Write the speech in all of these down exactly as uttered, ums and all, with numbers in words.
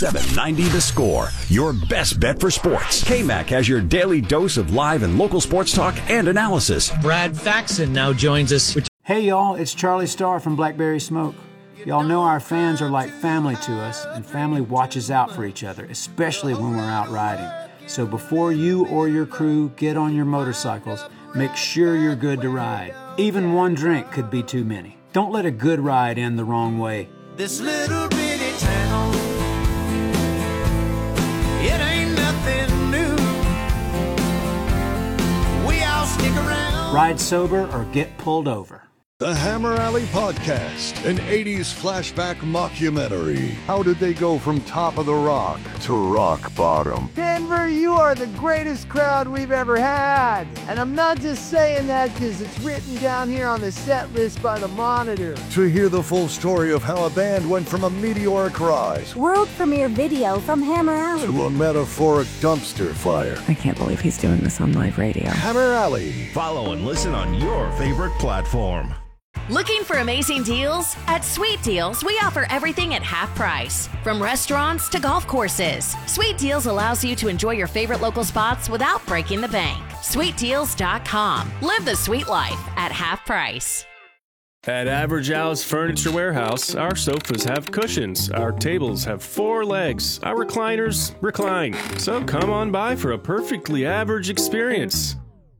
seven ninety The Score, your best bet for sports. K-Mac has your daily dose of live and local sports talk and analysis. Brad Faxon now joins us. Hey y'all, it's Charlie Starr from Blackberry Smoke. Y'all know our fans are like family to us, and family watches out for each other, especially when we're out riding. So before you or your crew get on your motorcycles, make sure you're good to ride. Even one drink could be too many. Don't let a good ride end the wrong way. This little bitty town, it ain't nothing new. We all stick around. Ride sober or get pulled over. The Hammer Alley Podcast, an eighties flashback mockumentary. How did they go from top of the rock to rock bottom? Denver, you are the greatest crowd we've ever had. And I'm not just saying that because it's written down here on the set list by the Monitor. To hear the full story of how a band went from a meteoric rise, world premiere video from Hammer Alley, to a metaphoric dumpster fire. I can't believe he's doing this on live radio. Hammer Alley. Follow and listen on your favorite platform. Looking for amazing deals? At Sweet Deals, we offer everything at half price. From restaurants to golf courses, Sweet Deals allows you to enjoy your favorite local spots without breaking the bank. sweet deals dot com. Live the sweet life at half price. At Average Al's Furniture Warehouse, our sofas have cushions, our tables have four legs, our recliners recline. So come on by for a perfectly average experience.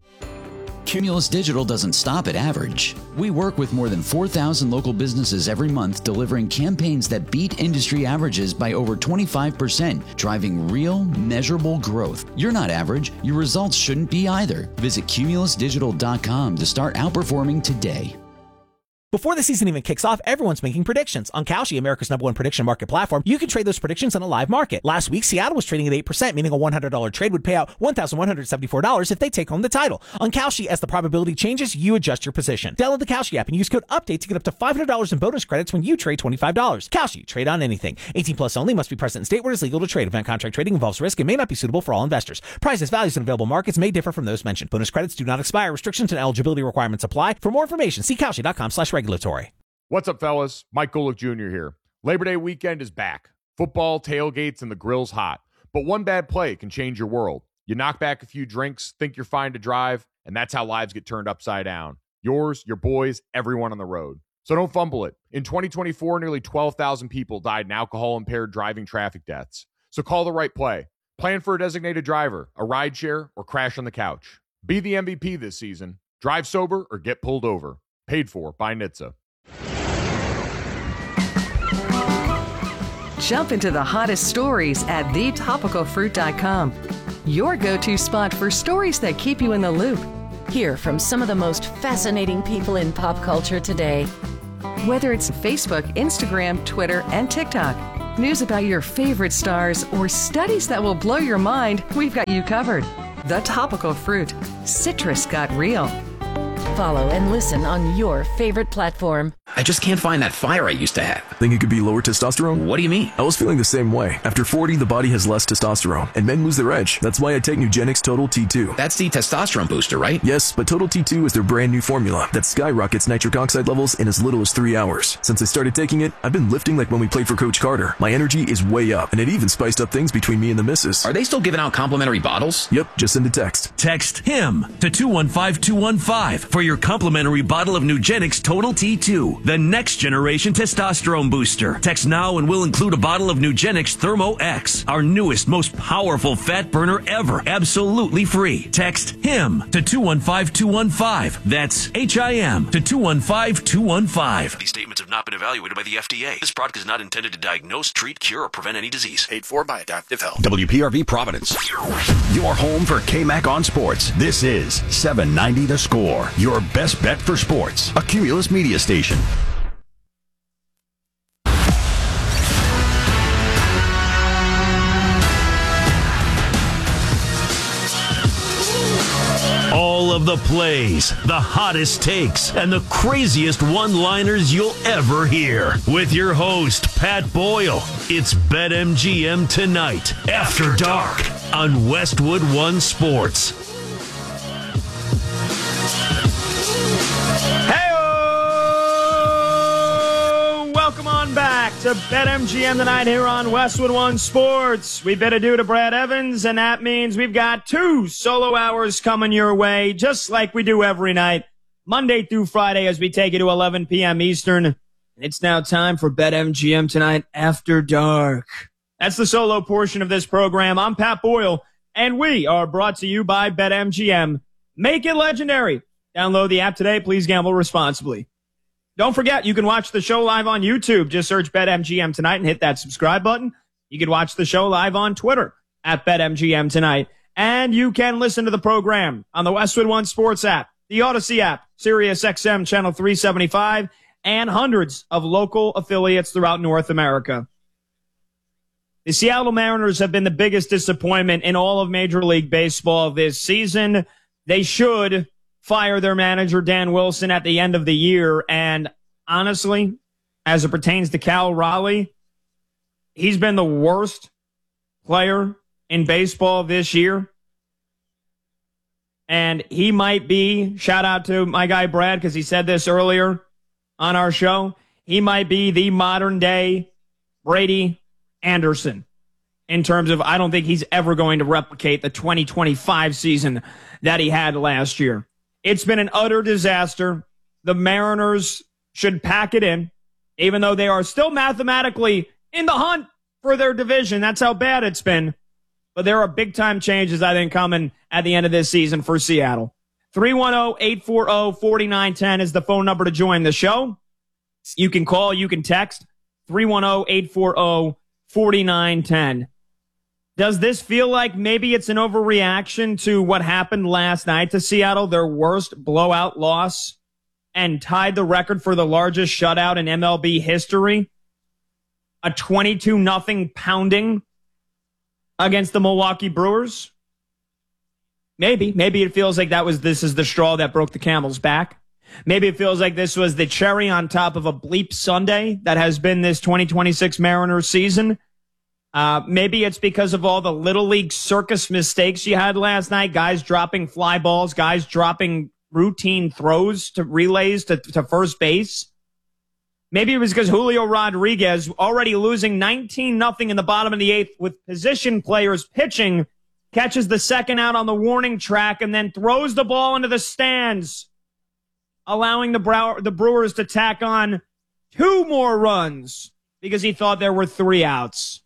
Cumulus Digital doesn't stop at average. We work with more than four thousand local businesses every month, delivering campaigns that beat industry averages by over twenty-five percent, driving real, measurable growth. You're not average. Your results shouldn't be either. Visit cumulus digital dot com to start outperforming today. Before the season even kicks off, everyone's making predictions. On Kalshi, America's number one prediction market platform, you can trade those predictions on a live market. Last week, Seattle was trading at eight percent, meaning a one hundred dollars trade would pay out one thousand one hundred seventy-four dollars if they take home the title. On Kalshi, as the probability changes, you adjust your position. Download the Kalshi app and use code UPDATE to get up to five hundred dollars in bonus credits when you trade twenty-five dollars. Kalshi, trade on anything. eighteen plus only, must be present in state where it is legal to trade. Event contract trading involves risk and may not be suitable for all investors. Prices, values, and available markets may differ from those mentioned. Bonus credits do not expire. Restrictions and eligibility requirements apply. For more information, see kalshi dot com slash regulatory. What's up, fellas? Mike Golick Junior here. Labor Day weekend is back. Football, tailgates, and the grill's hot. But one bad play can change your world. You knock back a few drinks, think you're fine to drive, and that's how lives get turned upside down. Yours, your boys, everyone on the road. So don't fumble it. In twenty twenty-four, nearly twelve thousand people died in alcohol-impaired driving traffic deaths. So call the right play. Plan for a designated driver, a rideshare, or crash on the couch. Be the M V P this season. Drive sober or get pulled over. Paid for by N H T S A. Jump into the hottest stories at the topical fruit dot com. Your go-to spot for stories that keep you in the loop. Hear from some of the most fascinating people in pop culture today. Whether it's Facebook, Instagram, Twitter, and TikTok, news about your favorite stars, or studies that will blow your mind, we've got you covered. The Topical Fruit. Citrus got real. Follow and listen on your favorite platform. I just can't find that fire I used to have. Think it could be lower testosterone? What do you mean? I was feeling the same way. After forty, the body has less testosterone, and men lose their edge. That's why I take Nugenix Total T two. That's the testosterone booster, right? Yes, but Total T two is their brand new formula that skyrockets nitric oxide levels in as little as three hours. Since I started taking it, I've been lifting like when we played for Coach Carter. My energy is way up, and it even spiced up things between me and the missus. Are they still giving out complimentary bottles? Yep, just send a text. Text HIM to two one five two one five for your complimentary bottle of Nugenix Total T two, the next generation testosterone booster. Text now and we'll include a bottle of Nugenix Thermo X, our newest, most powerful fat burner ever, absolutely free. Text HIM to two one five two one five. That's H I M to two one five two one five. These statements have not been evaluated by the F D A. This product is not intended to diagnose, treat, cure, or prevent any disease. Paid for by Adaptive Health. W P R V Providence. Your home for K-Mac on sports. This is seven ninety The Score. Your best bet for sports. A Cumulus media station. All of the plays, the hottest takes, and the craziest one-liners you'll ever hear. With your host, Pat Boyle, it's BetMGM Tonight, After Dark, on Westwood One Sports. Hey-o! Welcome on back to BetMGM tonight here on Westwood One Sports. We bid adieu to Brad Evans, and that means we've got two solo hours coming your way, just like we do every night, Monday through Friday, as we take you to eleven p.m. Eastern. It's now time for BetMGM tonight after dark. That's the solo portion of this program. I'm Pat Boyle, and we are brought to you by BetMGM. Make it legendary. Download the app today. Please gamble responsibly. Don't forget, you can watch the show live on YouTube. Just search BetMGM Tonight and hit that subscribe button. You can watch the show live on Twitter at BetMGM Tonight. And you can listen to the program on the Westwood One Sports app, the Odyssey app, Sirius X M Channel three seventy-five, and hundreds of local affiliates throughout North America. The Seattle Mariners have been the biggest disappointment in all of Major League Baseball this season. They should fire their manager, Dan Wilson, at the end of the year. And honestly, as it pertains to Cal Raleigh, he's been the worst player in baseball this year. And he might be, shout out to my guy Brad, because he said this earlier on our show, he might be the modern day Brady Anderson in terms of, I don't think he's ever going to replicate the twenty twenty-five season that he had last year. It's been an utter disaster. The Mariners should pack it in, even though they are still mathematically in the hunt for their division. That's how bad it's been. But there are big-time changes, I think, coming at the end of this season for Seattle. three one zero, eight four zero, four nine one zero is the phone number to join the show. You can call, you can text, three one zero, eight four zero, four nine one zero. Does this feel like maybe it's an overreaction to what happened last night to Seattle, their worst blowout loss, and tied the record for the largest shutout in M L B history? A twenty-two nothing pounding against the Milwaukee Brewers? Maybe. Maybe it feels like that was this is the straw that broke the camel's back. Maybe it feels like this was the cherry on top of a bleep Sunday that has been this twenty twenty-six Mariners season. Uh, maybe it's because of all the Little League circus mistakes you had last night. Guys dropping fly balls, guys dropping routine throws to relays to, to first base. Maybe it was because Julio Rodriguez, already losing nineteen nothing in the bottom of the eighth with position players pitching, catches the second out on the warning track and then throws the ball into the stands, allowing the, Brow- the Brewers to tack on two more runs because he thought there were three outs.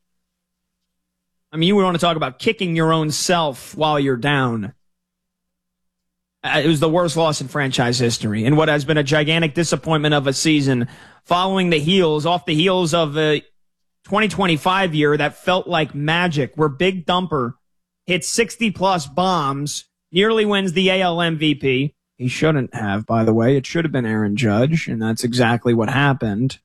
I mean, you want to talk about kicking your own self while you're down. Uh, it was the worst loss in franchise history and what has been a gigantic disappointment of a season following the heels, off the heels of a twenty twenty-five year that felt like magic, where Big Dumper hits sixty-plus bombs, nearly wins the A L M V P. He shouldn't have, by the way. It should have been Aaron Judge, and that's exactly what happened.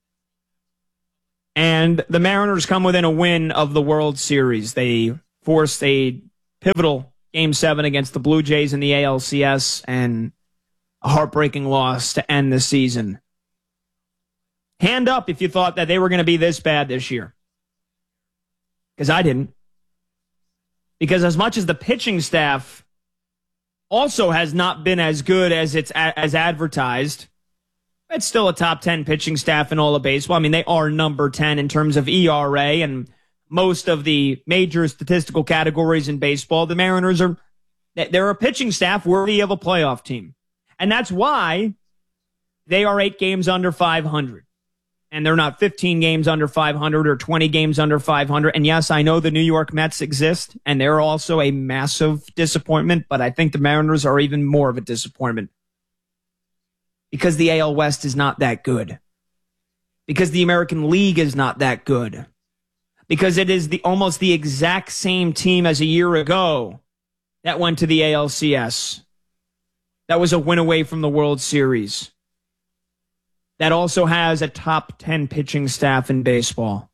And the Mariners come within a win of the World Series. They forced a pivotal Game seven against the Blue Jays in the A L C S and a heartbreaking loss to end the season. Hand up if you thought that they were going to be this bad this year. Because I didn't. Because as much as the pitching staff also has not been as good as it's a- as advertised, it's still a top ten pitching staff in all of baseball. I mean, they are number ten in terms of E R A and most of the major statistical categories in baseball. The Mariners are, they're a pitching staff worthy of a playoff team. And that's why they are eight games under five hundred. And they're not fifteen games under five hundred or twenty games under five hundred. And yes, I know the New York Mets exist, and they're also a massive disappointment, but I think the Mariners are even more of a disappointment. Because the A L West is not that good. Because the American League is not that good. Because it is the almost the exact same team as a year ago that went to the A L C S. That was a win away from the World Series. That also has a top ten pitching staff in baseball.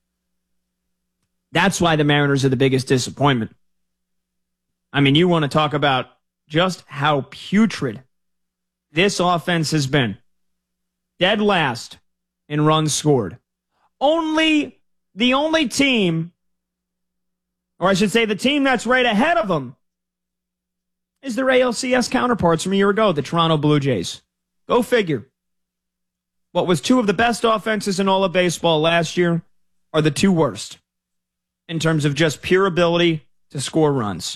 That's why the Mariners are the biggest disappointment. I mean, you want to talk about just how putrid this offense has been. Dead last in runs scored. Only the only team, or I should say the team that's right ahead of them, is their A L C S counterparts from a year ago, the Toronto Blue Jays. Go figure. what was two of the best offenses in all of baseball last year are the two worst in terms of just pure ability to score runs.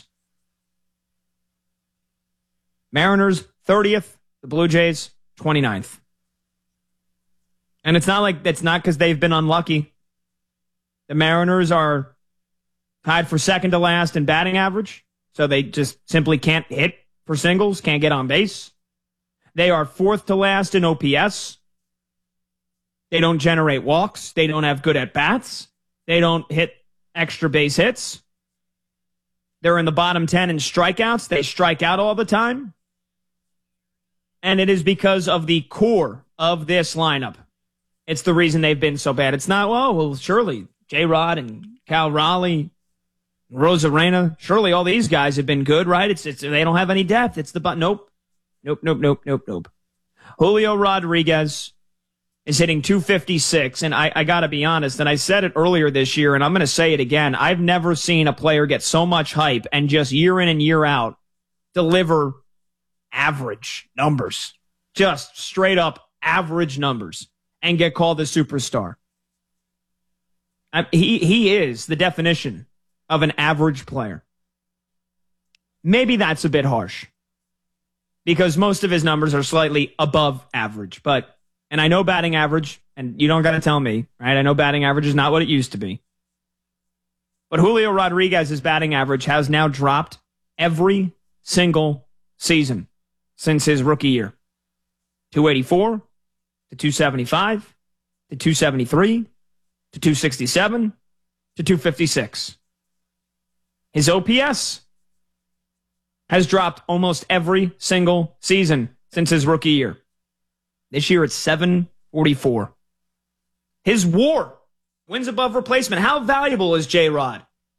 Mariners, thirtieth. The Blue Jays, twenty-ninth. And it's not like it's not because they've been unlucky. The Mariners are tied for second to last in batting average, so they just simply can't hit for singles, can't get on base. They are fourth to last in O P S. They don't generate walks. They don't have good at-bats. They don't hit extra base hits. They're in the bottom ten in strikeouts. They strike out all the time. And it is because of the core of this lineup. It's the reason they've been so bad. It's not, well, well, surely J-Rod and Cal Raleigh, Rosarena, surely all these guys have been good, right? It's, it's they don't have any depth. It's the but nope. Nope, nope, nope, nope, nope. Julio Rodriguez is hitting two fifty-six, and I, I got to be honest, and I said it earlier this year, and I'm going to say it again. I've never seen a player get so much hype and just year in and year out deliver average numbers, just straight up average numbers, and get called a superstar. I, he he is the definition of an average player. Maybe that's a bit harsh, because most of his numbers are slightly above average. But, and I know batting average, and you don't got to tell me, right? I know batting average is not what it used to be. But Julio Rodriguez's batting average has now dropped every single season since his rookie year. two eighty-four to two seventy-five to two seventy-three to two sixty-seven to two fifty-six. His O P S has dropped almost every single season since his rookie year. This year it's seven forty-four. His WAR, wins above replacement. How valuable is J-Rod?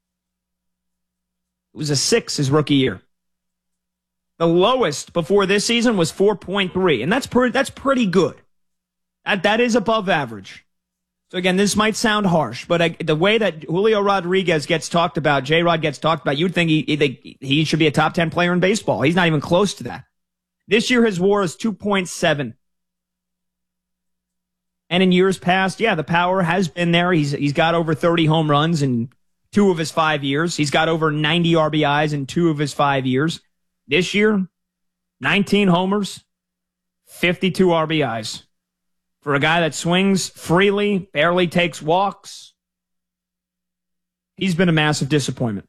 It was a six his rookie year. The lowest before this season was four point three, and that's pretty, that's pretty good. That, that is above average. So again, this might sound harsh, but I, the way that Julio Rodriguez gets talked about, J-Rod gets talked about, you'd think he, he, he should be a top ten player in baseball. He's not even close to that. This year his WAR is two point seven. And in years past, yeah, the power has been there. He's He's got over thirty home runs in two of his five years. He's got over ninety R B Is in two of his five years. This year, nineteen homers, fifty-two R B Is. For a guy that swings freely, barely takes walks, he's been a massive disappointment.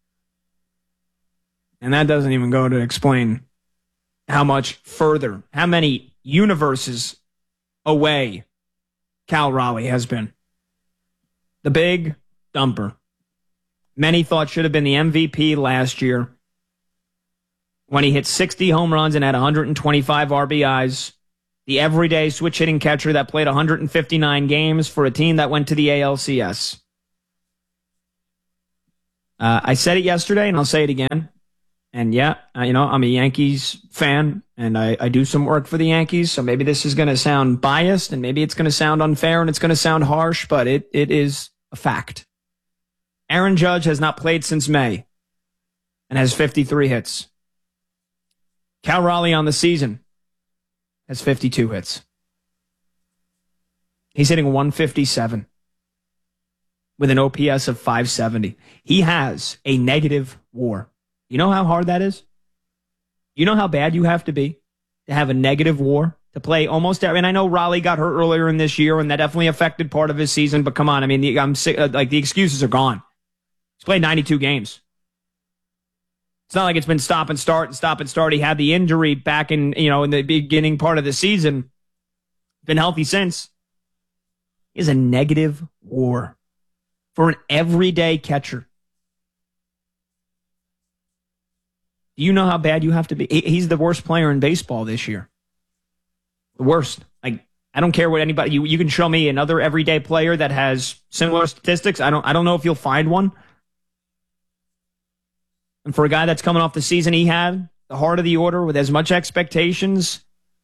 And that doesn't even go to explain how much further, how many universes away Cal Raleigh has been. The big dumper. Many thought should have been the M V P last year, when he hit sixty home runs and had one hundred twenty-five R B Is. The everyday switch hitting catcher that played one hundred fifty-nine games for a team that went to the A L C S. Uh, I said it yesterday, and I'll say it again. And yeah, uh, you know, I'm a Yankees fan, and I, I do some work for the Yankees, so maybe this is going to sound biased, and maybe it's going to sound unfair, and it's going to sound harsh, but it it is a fact. Aaron Judge has not played since May and has fifty-three hits. Cal Raleigh on the season has fifty-two hits. He's hitting one fifty-seven with an O P S of five seventy. He has a negative WAR. You know how hard that is? You know how bad you have to be to have a negative WAR, to play almost every, and I know Raleigh got hurt earlier in this year, and that definitely affected part of his season, but come on, I mean, the, I'm sick, like the excuses are gone. He's played ninety-two games. It's not like it's been stop and start and stop and start. He had the injury back in, you know, in the beginning part of the season. Been healthy since. He has a negative WAR for an everyday catcher. Do you know how bad you have to be? He's the worst player in baseball this year. The worst. Like, I don't care what anybody, you, you can show me another everyday player that has similar statistics. I don't, I don't know if you'll find one. And for a guy that's coming off the season he had, the heart of the order, with as much expectations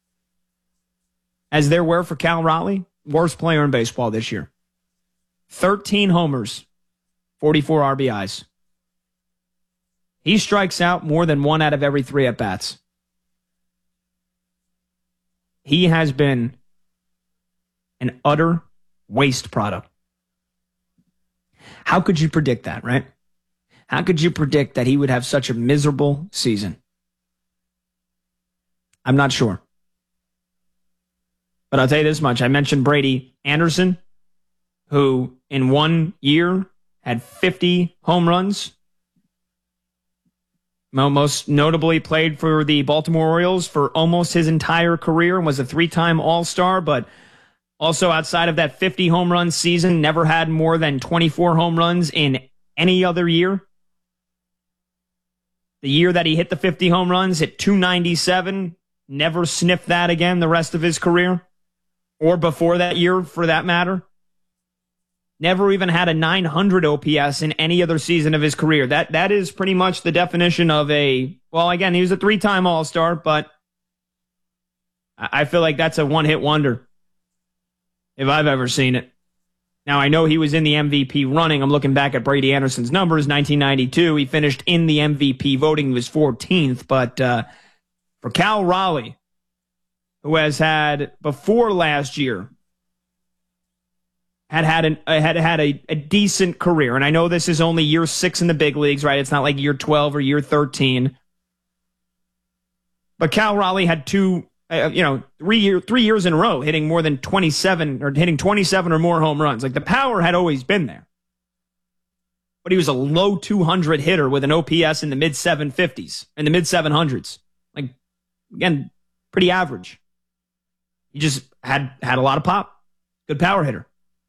as there were for Cal Raleigh, worst player in baseball this year. thirteen homers, forty-four R B Is. He strikes out more than one out of every three at-bats. He has been an utter waste product. How could you predict that, right? How could you predict that he would have such a miserable season? I'm not sure. But I'll tell you this much. I mentioned Brady Anderson, who in one year had fifty home runs. Most notably played for the Baltimore Orioles for almost his entire career and was a three-time All-Star, but also outside of that fifty home run season, never had more than twenty-four home runs in any other year. The year that he hit the fifty home runs, hit two ninety-seven, never sniffed that again the rest of his career, or before that year for that matter. Never even had a nine hundred O P S in any other season of his career. That That is pretty much the definition of a, well, again, he was a three-time All-Star, but I feel like that's a one-hit wonder if I've ever seen it. Now, I know he was in the M V P running. I'm looking back at Brady Anderson's numbers. nineteen ninety-two, he finished in the M V P voting. He was fourteenth. But uh, for Cal Raleigh, who has had, before last year, had had, an, uh, had, had a, a decent career. And I know this is only year six in the big leagues, right? It's not like year twelve or year thirteen. But Cal Raleigh had two... Uh, you know, three year, three years in a row, hitting more than twenty-seven or hitting twenty-seven or more home runs. Like, the power had always been there, but he was a low two hundred hitter with an O P S in the mid seven fifties, in the mid seven hundreds. Like, again, pretty average. He just had had a lot of pop, good power hitter,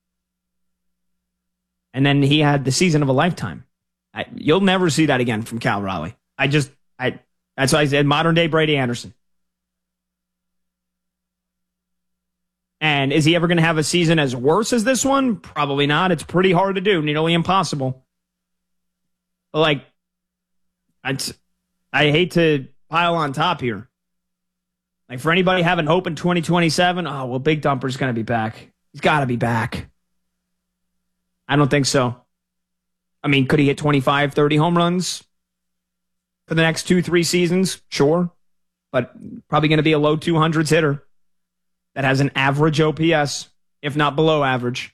and then he had the season of a lifetime. I, you'll never see that again from Cal Raleigh. I just, I that's why I said modern day Brady Anderson. And is he ever going to have a season as worse as this one? Probably not. It's pretty hard to do, nearly impossible. But, like, I'd, I hate to pile on top here. Like, for anybody having hope in twenty twenty-seven, oh, well, Big Dumper's going to be back. He's got to be back. I don't think so. I mean, could he hit twenty-five, thirty home runs for the next two, three seasons? Sure. But probably going to be a low two hundreds hitter that has an average O P S, if not below average.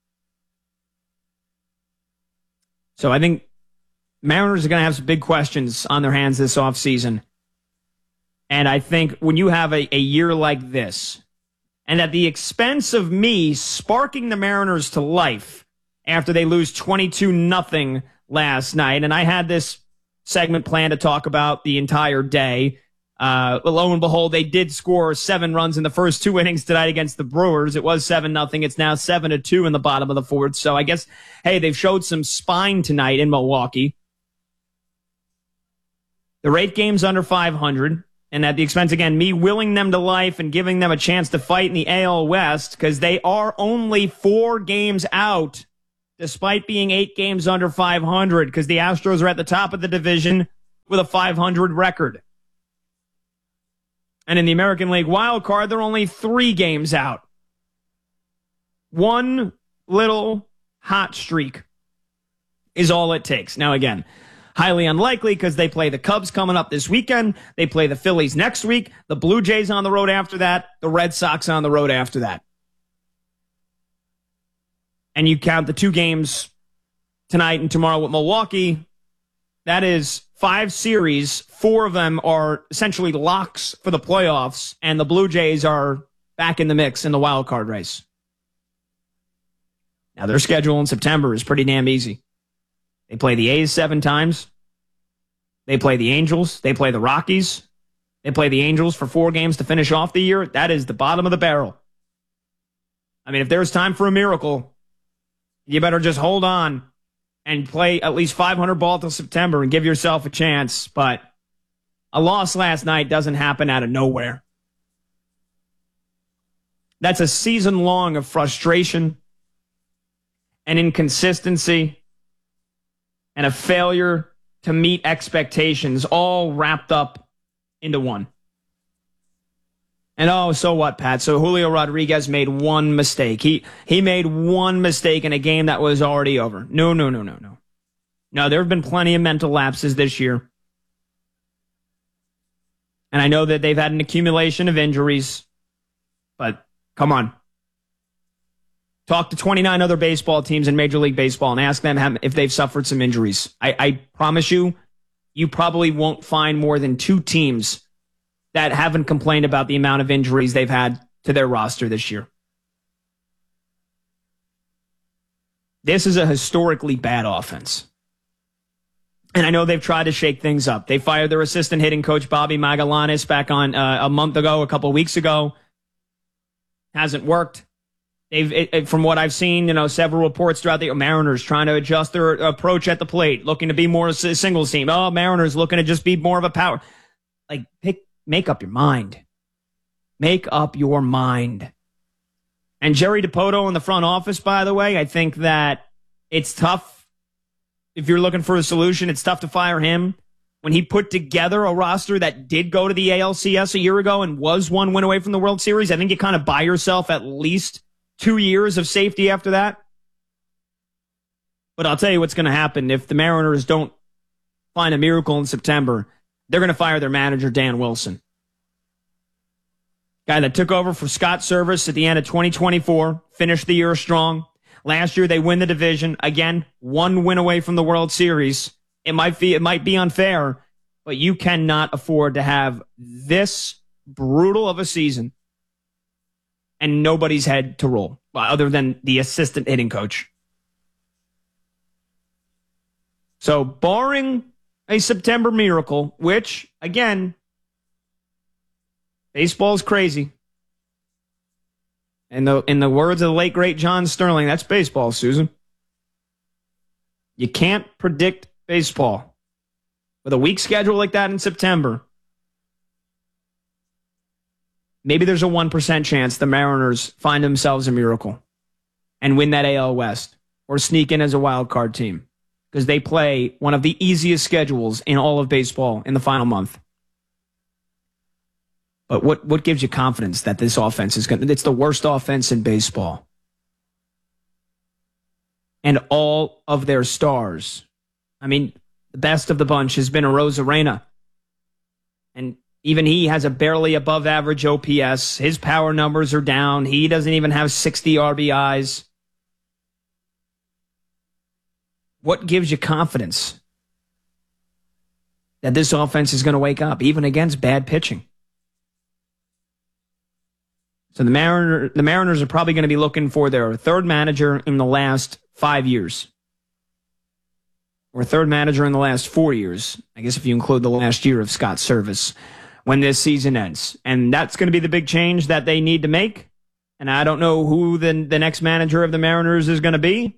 So I think Mariners are going to have some big questions on their hands this offseason. And I think when you have a, a year like this, and at the expense of me sparking the Mariners to life after they lose twenty-two nothing last night, and I had this segment planned to talk about the entire day. Uh, lo and behold, they did score seven runs in the first two innings tonight against the Brewers. It was seven nothing. It's now seven to two in the bottom of the fourth. So I guess, hey, they've showed some spine tonight in Milwaukee. They're eight games under five hundred. And at the expense, again, me willing them to life and giving them a chance to fight in the A L West, because they are only four games out, despite being eight games under five hundred, because the Astros are at the top of the division with a five hundred record. And in the American League wild card, they're only three games out. One little hot streak is all it takes. Now, again, highly unlikely because they play the Cubs coming up this weekend. They play the Phillies next week. The Blue Jays on the road after that. The Red Sox on the road after that. And you count the two games tonight and tomorrow with Milwaukee. That is five series. Four of them are essentially locks for the playoffs, and the Blue Jays are back in the mix in the wild card race. Now, their schedule in September is pretty damn easy. They play the A's seven times. They play the Angels. They play the Rockies. They play the Angels for four games to finish off the year. That is the bottom of the barrel. I mean, if there's time for a miracle, you better just hold on and play at least five hundred ball till September and give yourself a chance. But a loss last night doesn't happen out of nowhere. That's a season long of frustration and inconsistency and a failure to meet expectations, all wrapped up into one. And oh, so what, Pat? So Julio Rodriguez made one mistake. He he made one mistake in a game that was already over. No, no, no, no, no. No, there have been plenty of mental lapses this year. And I know that they've had an accumulation of injuries, but come on. Talk to twenty-nine other baseball teams in Major League Baseball and ask them if they've suffered some injuries. I, I promise you, you probably won't find more than two teams that haven't complained about the amount of injuries they've had to their roster this year. This is a historically bad offense. And I know they've tried to shake things up. They fired their assistant hitting coach, Bobby Magallanes, back on uh, a month ago, a couple of weeks ago. Hasn't worked. They've, it, it, from what I've seen, you know, several reports throughout the Mariners trying to adjust their approach at the plate, looking to be more a singles team. Oh, Mariners looking to just be more of a power. Like, pick, make up your mind. Make up your mind. And Jerry DiPoto in the front office, by the way, I think that it's tough. If you're looking for a solution, it's tough to fire him. When he put together a roster that did go to the A L C S a year ago and was one win away from the World Series, I think you kind of buy yourself at least two years of safety after that. But I'll tell you what's going to happen. If the Mariners don't find a miracle in September, they're going to fire their manager, Dan Wilson. Guy that took over for Scott Servais at the end of twenty twenty-four, finished the year strong. Last year, they win the division. Again, one win away from the World Series. It might be, it might be unfair, but you cannot afford to have this brutal of a season and nobody's head to roll, other than the assistant hitting coach. So, barring a September miracle, which, again, baseball's crazy. In the, in the words of the late, great John Sterling, that's baseball, Susan. You can't predict baseball. With a weak schedule like that in September, maybe there's a one percent chance the Mariners find themselves a miracle and win that A L West or sneak in as a wild card team because they play one of the easiest schedules in all of baseball in the final month. But what, what gives you confidence that this offense is going to... It's the worst offense in baseball. And all of their stars. I mean, the best of the bunch has been Arozarena. And even he has a barely above average O P S. His power numbers are down. He doesn't even have sixty R B Is. What gives you confidence that this offense is going to wake up, even against bad pitching? So the Mariner, the Mariners are probably going to be looking for their third manager in the last five years. Or third manager in the last four years. I guess if you include the last year of Scott Servais when this season ends. And that's going to be the big change that they need to make. And I don't know who the, the next manager of the Mariners is going to be.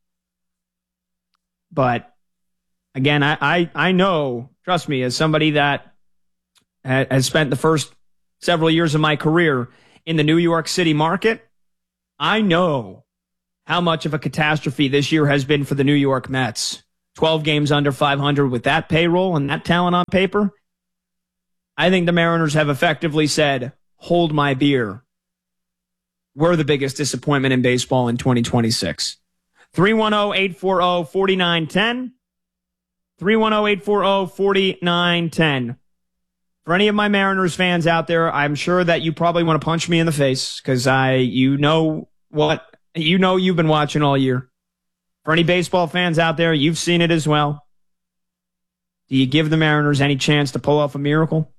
But again, I, I, I know, trust me, as somebody that ha, has spent the first several years of my career in the New York City market, I know how much of a catastrophe this year has been for the New York Mets. twelve games under five hundred with that payroll and that talent on paper. I think the Mariners have effectively said, hold my beer. We're the biggest disappointment in baseball in twenty twenty-six. three one zero, eight four zero, four nine one zero. three one zero, eight four zero, four nine one zero. For any of my Mariners fans out there, I'm sure that you probably want to punch me in the face because I, you know what, you know you've been watching all year. For any baseball fans out there, you've seen it as well. Do you give the Mariners any chance to pull off a miracle?